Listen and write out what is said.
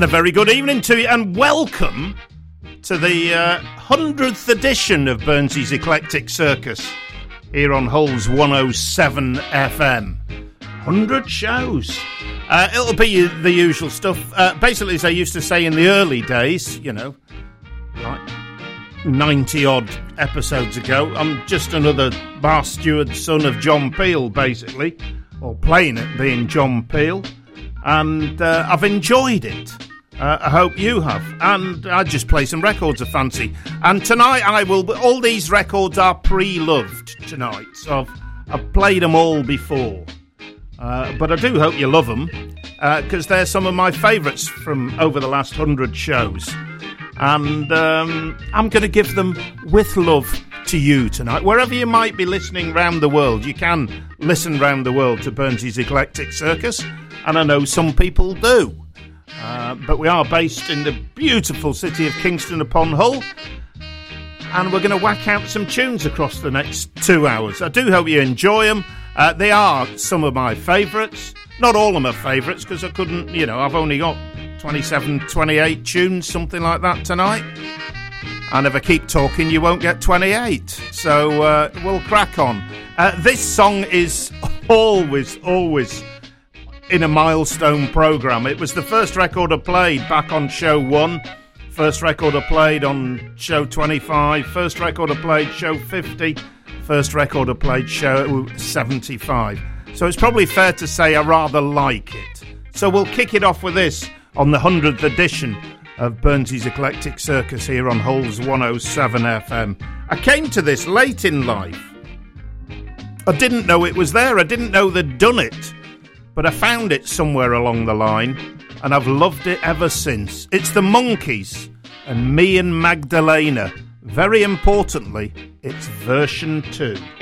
And a very good evening to you, and welcome to the 100th edition of Burnsy's Eclectic Circus here on Hull's 107 FM. 100 shows. It'll be the usual stuff. Basically, as I used to say in the early days, you know, like 90-odd episodes ago, I'm just another bar steward son of John Peel, basically, or playing it being John Peel. And I've enjoyed it. I hope you have. And I just play some records I fancy. And tonight I will. All these records are pre-loved tonight, so I've played them all before. But I do hope you love them, because they're some of my favourites from over the last 100 shows. And I'm going to give them with love to you tonight. Wherever you might be listening round the world, you can listen round the world to Burnsy's Eclectic Circus. And I know some people do. But we are based in the beautiful city of Kingston upon Hull. And we're going to whack out some tunes across the next 2 hours. I do hope you enjoy them. They are some of my favourites. Not all of my favourites, because I couldn't, you know, I've only got 27, 28 tunes, something like that tonight. And if I keep talking, you won't get 28. So we'll crack on. This song is always in a milestone programme. It was the first record I played back on show 1, first record I played on show 25, first record I played show 50, first record I played show 75. So it's probably fair to say I rather like it. So we'll kick it off with this on the 100th edition of Burnsy's Eclectic Circus here on Hull's 107 FM. I came to this late in life. I didn't know it was there. I didn't know they'd done it. But I found it somewhere along the line, and I've loved it ever since. It's the Monkees and Me and Magdalena. Very importantly, it's version 2.